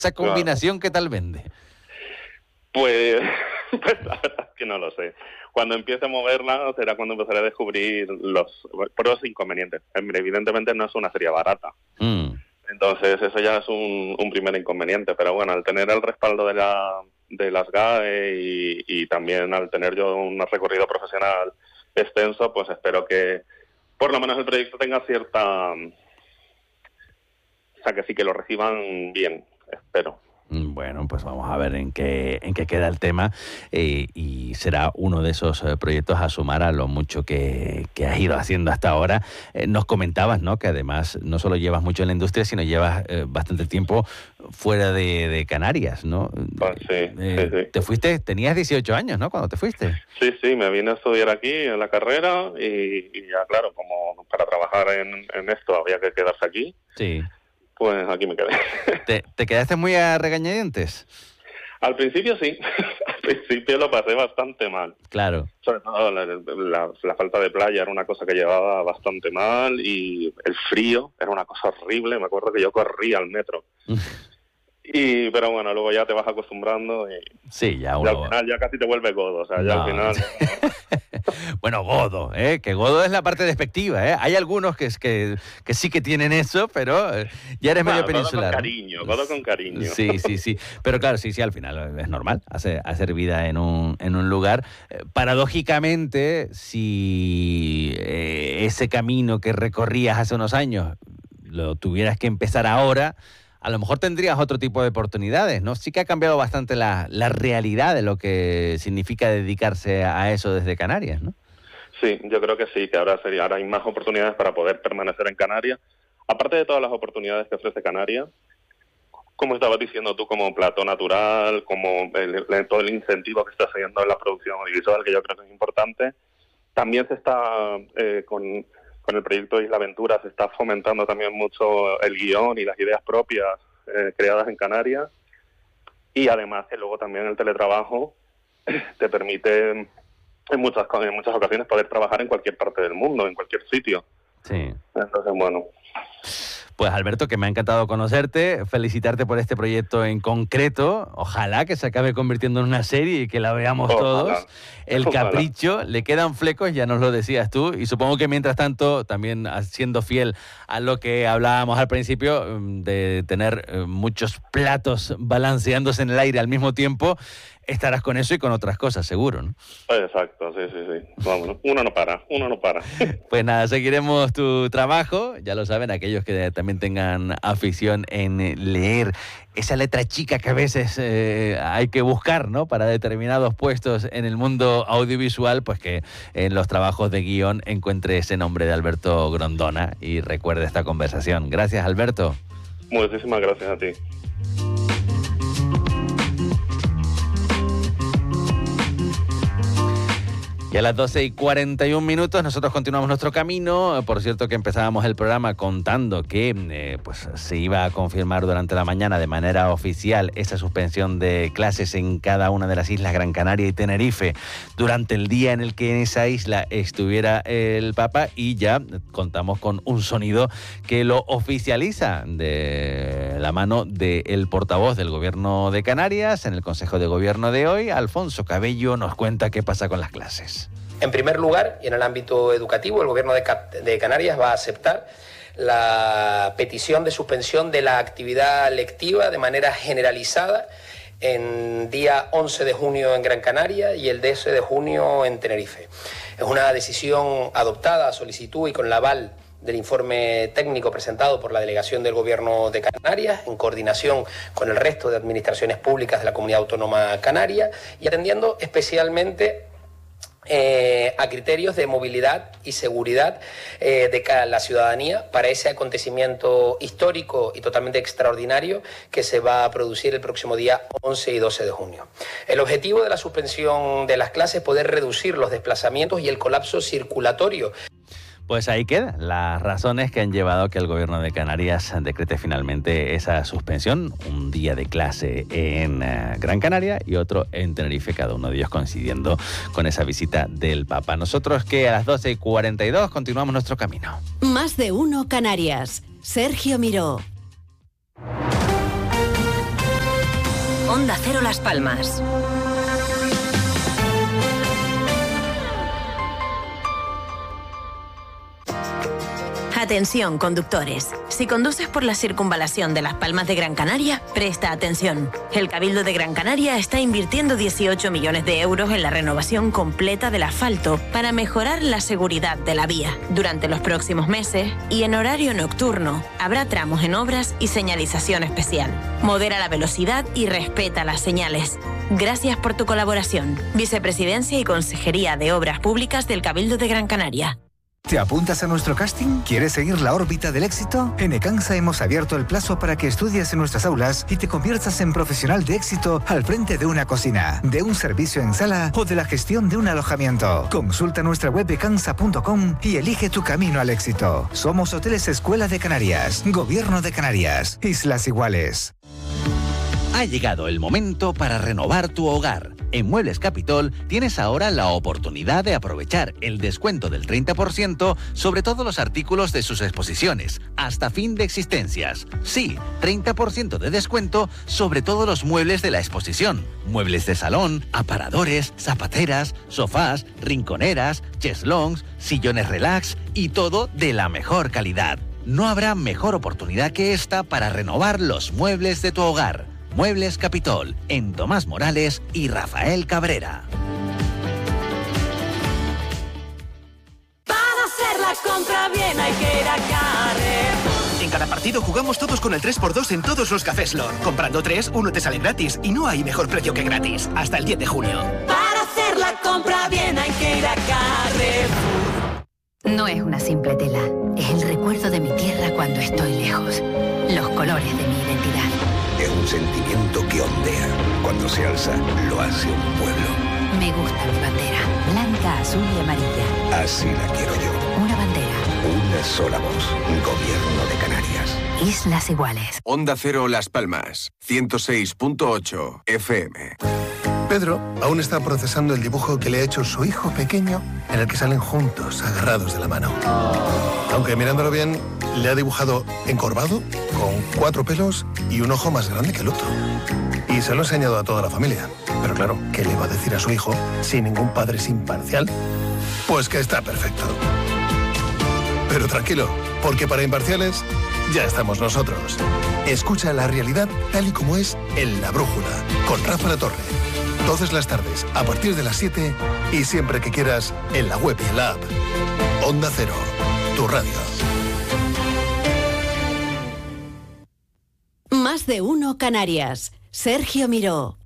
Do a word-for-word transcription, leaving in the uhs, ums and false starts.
Esa combinación, ¿qué tal vende? Pues, pues la verdad es que no lo sé. Cuando empiece a moverla será cuando empezaré a descubrir los pros e inconvenientes. Evidentemente no es una serie barata. Mm. Entonces eso ya es un, un primer inconveniente. Pero bueno, al tener el respaldo de, la, de las G A E y, y también al tener yo un recorrido profesional extenso, pues espero que por lo menos el proyecto tenga cierta... O sea, que sí que lo reciban bien, espero. Bueno, pues vamos a ver en qué, en qué queda el tema eh, y será uno de esos eh, proyectos a sumar a lo mucho que, que has ido haciendo hasta ahora. Eh, nos comentabas, ¿no?, que además no solo llevas mucho en la industria, sino llevas eh, bastante tiempo fuera de, de Canarias, ¿no? Pues sí, eh, sí, sí. Te fuiste, tenías dieciocho años, ¿no?, cuando te fuiste. Sí, sí, me vine a estudiar aquí en la carrera y, y ya, claro, como para trabajar en, en esto había que quedarse aquí. Sí. Pues aquí me quedé. ¿Te, te quedaste muy a regañadientes? Al principio sí, al principio lo pasé bastante mal. Claro. Sobre todo la, la, la falta de playa era una cosa que llevaba bastante mal y el frío era una cosa horrible. Me acuerdo que yo corría al metro. Y, pero bueno, luego ya te vas acostumbrando y, sí, ya uno... y al final ya casi te vuelve godo, o sea, no. ya al final... Bueno, godo, ¿eh? Que godo es la parte despectiva, ¿eh? Hay algunos que, que, que sí que tienen eso, pero ya eres medio no, peninsular. Godo con cariño, godo con cariño. Sí, sí, sí. Pero claro, sí, sí, al final es normal hacer, hacer vida en un, en un lugar. Eh, paradójicamente, si eh, ese camino que recorrías hace unos años lo tuvieras que empezar ahora, a lo mejor tendrías otro tipo de oportunidades, ¿no? Sí que ha cambiado bastante la, la realidad de lo que significa dedicarse a eso desde Canarias, ¿no? Sí, yo creo que sí, que ahora sería, ahora hay más oportunidades para poder permanecer en Canarias. Aparte de todas las oportunidades que ofrece Canarias, como estabas diciendo tú, como plato natural, como el, el, todo el incentivo que está haciendo en la producción audiovisual, que yo creo que es importante, también se está eh, con... Con el proyecto Isla Aventura se está fomentando también mucho el guión y las ideas propias eh, creadas en Canarias. Y además que luego también el teletrabajo te permite en muchas, en muchas ocasiones poder trabajar en cualquier parte del mundo, en cualquier sitio. Sí. Entonces, bueno... Pues Alberto, que me ha encantado conocerte, felicitarte por este proyecto en concreto, ojalá que se acabe convirtiendo en una serie y que la veamos Ojalá. todos. El Ojalá. Capricho, le quedan flecos, ya nos lo decías tú, y supongo que mientras tanto, también siendo fiel a lo que hablábamos al principio, de tener muchos platos balanceándose en el aire al mismo tiempo, estarás con eso y con otras cosas, seguro, ¿no? Exacto, sí, sí, sí. Vámonos. Uno no para, uno no para. Pues nada, seguiremos tu trabajo. Ya lo saben, aquellos que también tengan afición en leer esa letra chica que a veces eh, hay que buscar, ¿no?, para determinados puestos en el mundo audiovisual, pues que en los trabajos de guión encuentre ese nombre de Alberto Grondona y recuerde esta conversación. Gracias, Alberto. Muchísimas gracias a ti. Y a las doce y cuarenta y un minutos nosotros continuamos nuestro camino. Por cierto que empezábamos el programa contando que eh, pues se iba a confirmar durante la mañana de manera oficial esa suspensión de clases en cada una de las islas Gran Canaria y Tenerife durante el día en el que en esa isla estuviera el Papa, y ya contamos con un sonido que lo oficializa de la mano del portavoz del Gobierno de Canarias en el Consejo de Gobierno de hoy. Alfonso Cabello nos cuenta qué pasa con las clases. En primer lugar, y en el ámbito educativo, el Gobierno de, de Canarias va a aceptar la petición de suspensión de la actividad lectiva de manera generalizada en día once de junio en Gran Canaria y el doce de junio en Tenerife. Es una decisión adoptada a solicitud y con el aval del informe técnico presentado por la Delegación del Gobierno de Canarias, en coordinación con el resto de administraciones públicas de la Comunidad Autónoma Canaria y atendiendo especialmente Eh, a criterios de movilidad y seguridad eh, de la ciudadanía para ese acontecimiento histórico y totalmente extraordinario que se va a producir el próximo día once y doce de junio. El objetivo de la suspensión de las clases es poder reducir los desplazamientos y el colapso circulatorio. Pues ahí quedan las razones que han llevado a que el Gobierno de Canarias decrete finalmente esa suspensión, un día de clase en uh, Gran Canaria y otro en Tenerife, cada uno de ellos coincidiendo con esa visita del Papa. Nosotros que a las doce y cuarenta y dos continuamos nuestro camino. Más de uno Canarias. Sergio Miró. Onda Cero Las Palmas. Atención, conductores. Si conduces por la circunvalación de Las Palmas de Gran Canaria, presta atención. El Cabildo de Gran Canaria está invirtiendo dieciocho millones de euros en la renovación completa del asfalto para mejorar la seguridad de la vía. Durante los próximos meses y en horario nocturno, habrá tramos en obras y señalización especial. Modera la velocidad y respeta las señales. Gracias por tu colaboración. Vicepresidencia y Consejería de Obras Públicas del Cabildo de Gran Canaria. ¿Te apuntas a nuestro casting? ¿Quieres seguir la órbita del éxito? En Ecansa hemos abierto el plazo para que estudies en nuestras aulas y te conviertas en profesional de éxito al frente de una cocina, de un servicio en sala o de la gestión de un alojamiento. Consulta nuestra web ecansa punto com y elige tu camino al éxito. Somos Hoteles Escuela de Canarias, Gobierno de Canarias, Islas Iguales. Ha llegado el momento para renovar tu hogar. En Muebles Capitol tienes ahora la oportunidad de aprovechar el descuento del treinta por ciento sobre todos los artículos de sus exposiciones, hasta fin de existencias. Sí, treinta por ciento de descuento sobre todos los muebles de la exposición. Muebles de salón, aparadores, zapateras, sofás, rinconeras, cheslongs, sillones relax y todo de la mejor calidad. No habrá mejor oportunidad que esta para renovar los muebles de tu hogar. Muebles Capitol, en Tomás Morales y Rafael Cabrera. Para hacer la compra bien hay que ir a Carrefour. En cada partido jugamos todos con el tres por dos en todos los cafés Lord. Comprando tres, uno te sale gratis y no hay mejor precio que gratis. Hasta el diez de junio. Para hacer la compra bien hay que ir a Carrefour. No es una simple tela, es el recuerdo de mi tierra cuando estoy lejos. Los colores de mi identidad. Es un sentimiento que ondea. Cuando se alza, lo hace un pueblo. Me gusta mi bandera, blanca, azul y amarilla. Así la quiero yo. Una bandera. Una sola voz. Gobierno de Canarias. Islas Iguales. Onda Cero Las Palmas, ciento seis punto ocho F M. Pedro aún está procesando el dibujo que le ha hecho su hijo pequeño, en el que salen juntos, agarrados de la mano. Aunque mirándolo bien, le ha dibujado encorvado, con cuatro pelos y un ojo más grande que el otro. Y se lo ha enseñado a toda la familia. Pero claro, ¿qué le va a decir a su hijo si ningún padre es imparcial? Pues que está perfecto. Pero tranquilo, porque para imparciales ya estamos nosotros. Escucha la realidad tal y como es en La Brújula, con Rafa La Torre. Todas las tardes, a partir de las siete y siempre que quieras, en la web y en la app. Onda Cero, tu radio. Más de uno Canarias. Sergio Miró.